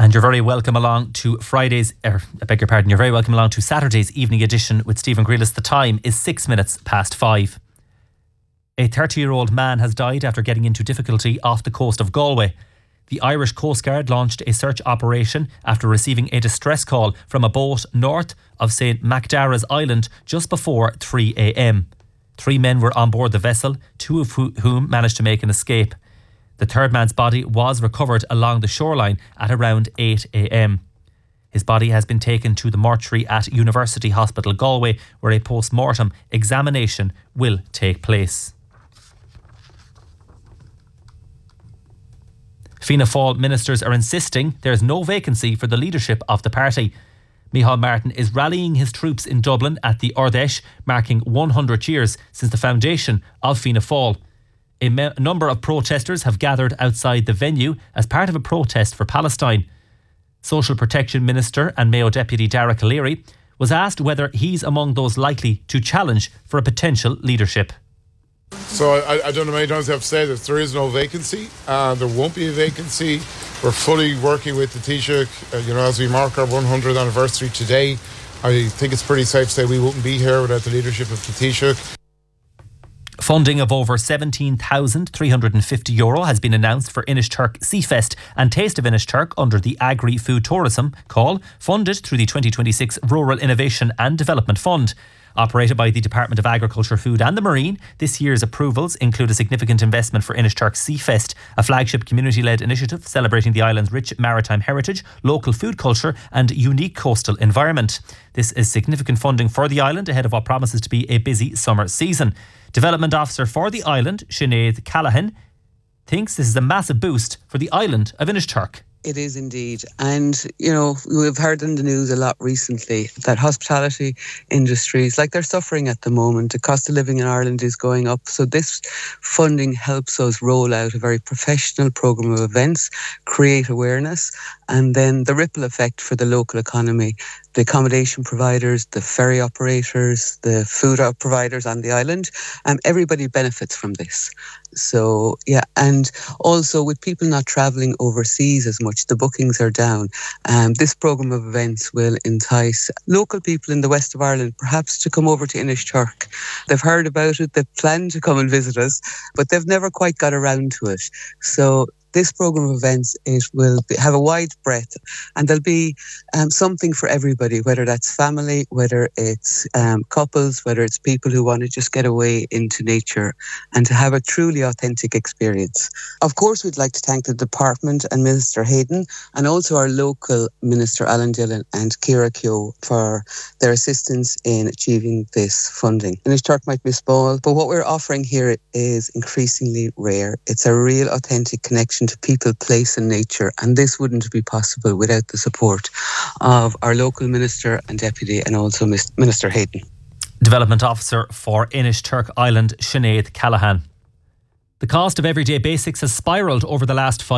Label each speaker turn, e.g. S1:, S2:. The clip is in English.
S1: And you're very welcome along to you're very welcome along to Saturday's evening edition with Stephen Grealis. The time is 6 minutes past 5. A 30-year-old man has died after getting into difficulty off the coast of Galway. The Irish Coast Guard launched a search operation after receiving a distress call from a boat north of St Macdara's Island just before 3 a.m. 3 men were on board the vessel, 2 of whom managed to make an escape. The third man's body was recovered along the shoreline at around 8 a.m. His body has been taken to the mortuary at University Hospital Galway, where a post-mortem examination will take place. Fianna Fáil ministers are insisting there is no vacancy for the leadership of the party. Micheál Martin is rallying his troops in Dublin at the Ardèche, marking 100 years since the foundation of Fianna Fáil. A number of protesters have gathered outside the venue as part of a protest for Palestine. Social Protection Minister and Mayo Deputy Dara Calleary was asked whether he's among those likely to challenge for a potential leadership.
S2: So I don't know many times I've said that there is no vacancy. There won't be a vacancy. We're fully working with the Taoiseach. As we mark our 100th anniversary today, I think it's pretty safe to say we wouldn't be here without the leadership of the Taoiseach.
S1: Funding of over €17,350 has been announced for Inishturk Seafest and Taste of Inishturk under the Agri-Food Tourism call, funded through the 2026 Rural Innovation and Development Fund. Operated by the Department of Agriculture, Food and the Marine, this year's approvals include a significant investment for Inishturk Seafest, a flagship community-led initiative celebrating the island's rich maritime heritage, local food culture and unique coastal environment. This is significant funding for the island ahead of what promises to be a busy summer season. Development Officer for the island, Sinead Callahan, thinks this is a massive boost for the island of Inishturk.
S3: It is indeed. And, we've heard in the news a lot recently that hospitality industries, they're suffering at the moment. The cost of living in Ireland is going up. So this funding helps us roll out a very professional programme of events, create awareness, and then the ripple effect for the local economy. The accommodation providers, the ferry operators, the food providers on the island, everybody benefits from this. So, and also with people not travelling overseas as much, the bookings are down. This programme of events will entice local people in the west of Ireland perhaps to come over to Inishturk. They've heard about it, they've planned to come and visit us, but they've never quite got around to it. So this programme of events, it will have a wide breadth, and there'll be something for everybody, whether that's family, whether it's couples, whether it's people who want to just get away into nature and to have a truly authentic experience. Of course, we'd like to thank the department and Minister Hayden, and also our local Minister Alan Dillon and Ciara Keogh for their assistance in achieving this funding. Inishturk might be small, but what we're offering here is increasingly rare. It's a real authentic connection to people, place and nature, and this wouldn't be possible without the support of our local Minister and Deputy and also Minister Hayden.
S1: Development Officer for Inishturk Island, Sinead Callahan. The cost of everyday basics has spiralled over the last 5